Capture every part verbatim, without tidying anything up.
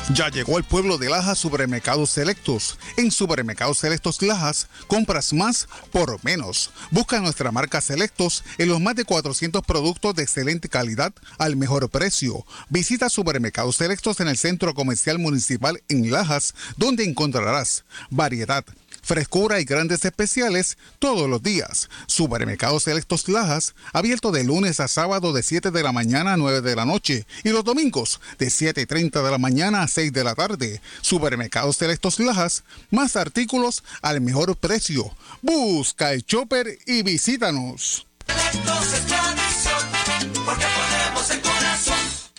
Ya llegó al pueblo de Lajas Supermercados Selectos. En Supermercados Selectos Lajas, compras más por menos. Busca nuestra marca Selectos en los más de cuatrocientos productos de excelente calidad al mejor precio. Visita Supermercados Selectos en el Centro Comercial Municipal en Lajas, donde encontrarás variedad, frescura y grandes especiales todos los días. Supermercados Selectos Lajas, abierto de lunes a sábado de siete de la mañana a nueve de la noche y los domingos de siete y treinta de la mañana a seis de la tarde. Supermercados Selectos Lajas, más artículos al mejor precio. Busca el Chopper y visítanos. Selectos es tradición, porque ponemos el corazón.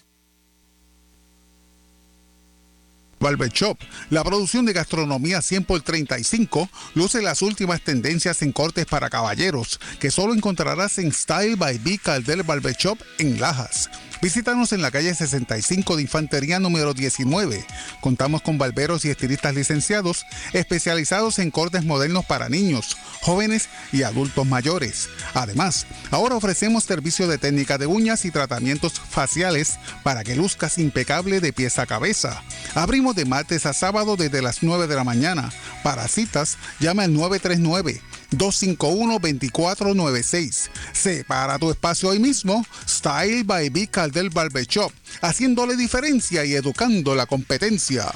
Barber Shop, la producción de gastronomía cien por treinta y cinco, luce las últimas tendencias en cortes para caballeros, que solo encontrarás en Style by B. Caldel Barber Shop en Lajas. Visítanos en la calle sesenta y cinco de Infantería número diecinueve. Contamos con barberos y estilistas licenciados especializados en cortes modernos para niños, jóvenes y adultos mayores. Además, ahora ofrecemos servicio de técnica de uñas y tratamientos faciales para que luzcas impecable de pies a cabeza. Abrimos de martes a sábado desde las nueve de la mañana. Para citas, llama al nueve tres nueve, dos cinco uno, dos cuatro nueve seis. Separa tu espacio hoy mismo. Style by B. Caldel Barber Shop, haciéndole diferencia y educando la competencia.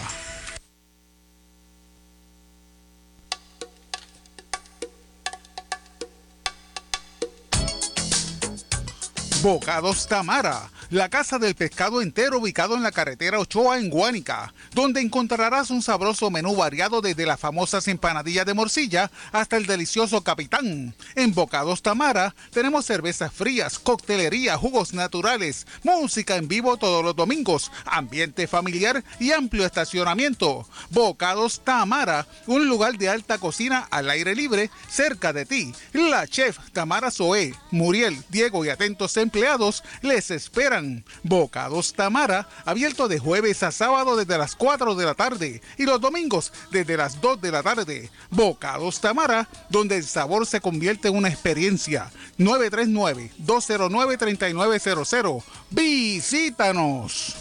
Bocados Tamara, la casa del pescado entero ubicado en la carretera Ochoa en Guánica, donde encontrarás un sabroso menú variado desde las famosas empanadillas de morcilla hasta el delicioso capitán. En Bocados Tamara tenemos cervezas frías, coctelería, jugos naturales, música en vivo todos los domingos, ambiente familiar y amplio estacionamiento. Bocados Tamara, un lugar de alta cocina al aire libre cerca de ti. La chef Tamara Zoé, Muriel, Diego y atentos empleados les esperan. Bocados Tamara, abierto de jueves a sábado desde las cuatro de la tarde y los domingos desde las dos de la tarde. Bocados Tamara, donde el sabor se convierte en una experiencia. nueve tres nueve, dos cero nueve, tres nueve cero cero. Visítanos.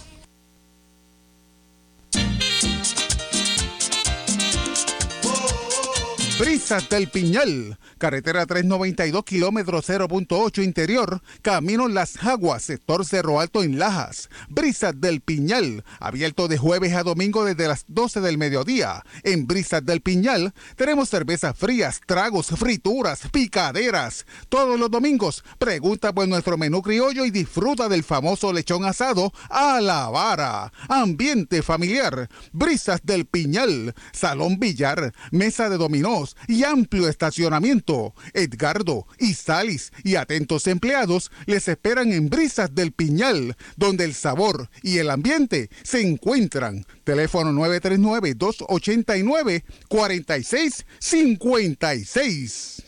Brisas del Piñal, carretera trescientos noventa y dos, kilómetro cero punto ocho interior, camino Las Jaguas, sector Cerro Alto en Lajas. Brisas del Piñal, abierto de jueves a domingo desde las doce del mediodía. En Brisas del Piñal tenemos cervezas frías, tragos, frituras, picaderas. Todos los domingos, pregunta por nuestro menú criollo y disfruta del famoso lechón asado a la vara. Ambiente familiar, Brisas del Piñal, salón billar, mesa de dominós y amplio estacionamiento. Edgardo, Isalis y atentos empleados les esperan en Brisas del Piñal, donde el sabor y el ambiente se encuentran. Teléfono nueve tres nueve, dos ocho nueve, cuatro seis cinco seis.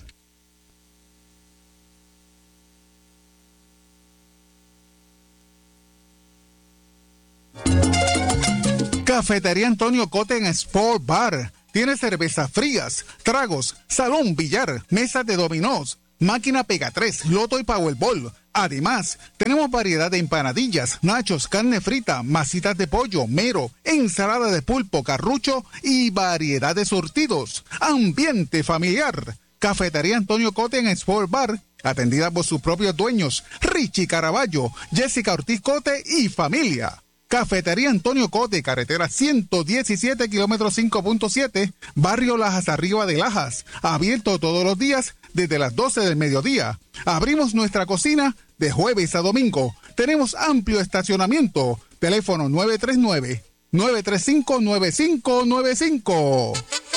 Cafetería Antonio Cote en Sport Bar. Tiene cervezas frías, tragos, salón billar, mesas de dominós, máquina Pega tres, loto y Powerball. Además, tenemos variedad de empanadillas, nachos, carne frita, masitas de pollo, mero, ensalada de pulpo, carrucho y variedad de surtidos. Ambiente familiar. Cafetería Antonio Cote en Sport Bar, atendida por sus propios dueños, Richie Caraballo, Jessica Ortiz Cote y familia. Cafetería Antonio Cote, carretera ciento diecisiete, kilómetro cinco punto siete, barrio Lajas Arriba de Lajas, abierto todos los días desde las doce del mediodía. Abrimos nuestra cocina de jueves a domingo. Tenemos amplio estacionamiento. Teléfono nueve tres nueve, nueve tres cinco, nueve cinco nueve cinco.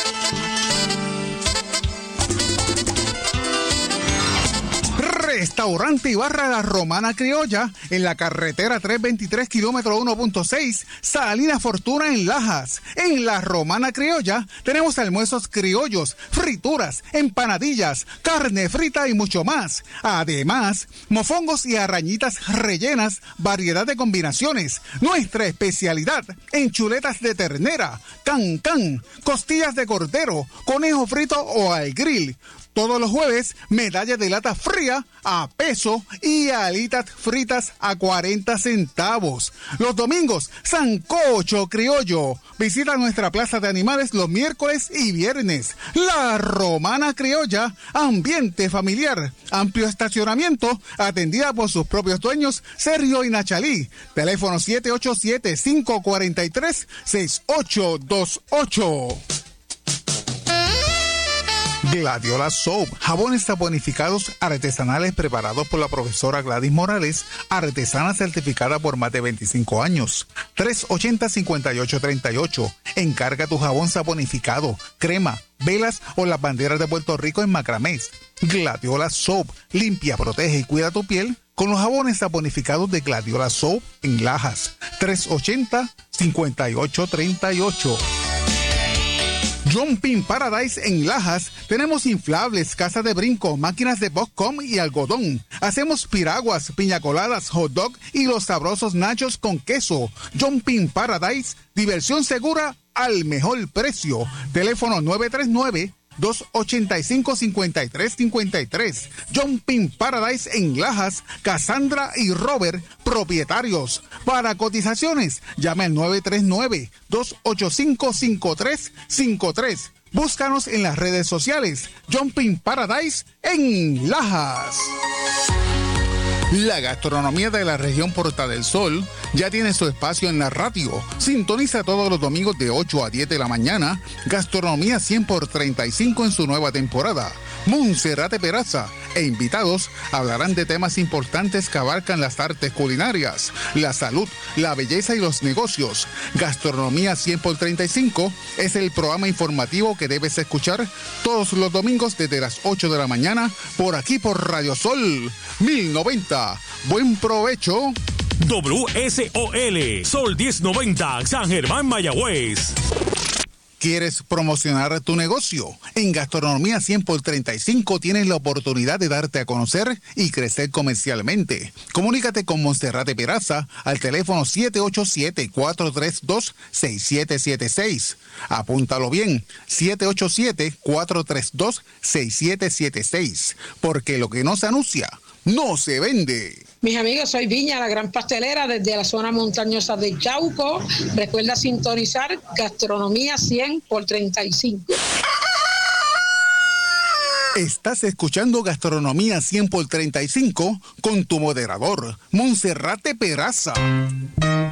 Restaurante y barra La Romana Criolla en la carretera trescientos veintitrés, kilómetro uno punto seis, Salina Fortuna en Lajas. En La Romana Criolla tenemos almuerzos criollos, frituras, empanadillas, carne frita y mucho más. Además, mofongos y arrañitas rellenas, variedad de combinaciones. Nuestra especialidad en chuletas de ternera, can can, costillas de cordero, conejo frito o al grill, Todos los jueves, medalla de lata fría a peso y alitas fritas a cuarenta centavos. Los domingos, sancocho criollo. Visita nuestra plaza de animales los miércoles y viernes. La Romana Criolla, ambiente familiar, amplio estacionamiento, atendida por sus propios dueños, Sergio y Nachalí. Teléfono siete ocho siete, cinco cuatro tres, seis ocho dos ocho. Gladiola Soap, jabones saponificados artesanales preparados por la profesora Gladys Morales, artesana certificada por más de veinticinco años. tres ochenta, cincuenta y ocho treinta y ocho. Encarga tu jabón saponificado, crema, velas o las banderas de Puerto Rico en macramés. Gladiola Soap, limpia, protege y cuida tu piel con los jabones saponificados de Gladiola Soap en Lajas. tres ochenta, cincuenta y ocho treinta y ocho. Jumping Paradise en Lajas. Tenemos inflables, casas de brinco, máquinas de boxcom y algodón. Hacemos piraguas, piña coladas, hot dog y los sabrosos nachos con queso. Jumping Paradise, diversión segura al mejor precio. Teléfono nueve tres nueve, dos ocho cinco, cinco tres cinco tres. Jumping Paradise en Lajas, Cassandra y Robert, propietarios. Para cotizaciones, llame al nueve tres nueve, dos ocho cinco, cinco tres cinco tres. Búscanos en las redes sociales. Jumping Paradise en Lajas. La gastronomía de la región Porta del Sol ya tiene su espacio en la radio. Sintoniza todos los domingos de ocho a diez de la mañana. Gastronomía cien por treinta y cinco en su nueva temporada. Monserrate Peraza e invitados hablarán de temas importantes que abarcan las artes culinarias, la salud, la belleza y los negocios. Gastronomía cien por treinta y cinco es el programa informativo que debes escuchar todos los domingos desde las ocho de la mañana por aquí por Radio Sol mil noventa. Buen provecho. W S O L, Sol diez noventa, San Germán, Mayagüez. ¿Quieres promocionar tu negocio? En Gastronomía cien por treinta y cinco tienes la oportunidad de darte a conocer y crecer comercialmente. Comunícate con Monserrate Peraza al teléfono siete ocho siete, cuatro tres dos, seis siete siete seis. Apúntalo bien, siete ocho siete, cuatro tres dos, seis siete siete seis. Porque lo que no se anuncia, no se vende. Mis amigos, soy Viña, la gran pastelera desde la zona montañosa de Chauco. Recuerda sintonizar Gastronomía cien por treinta y cinco. Estás escuchando Gastronomía cien por treinta y cinco con tu moderador, Monserrate Peraza.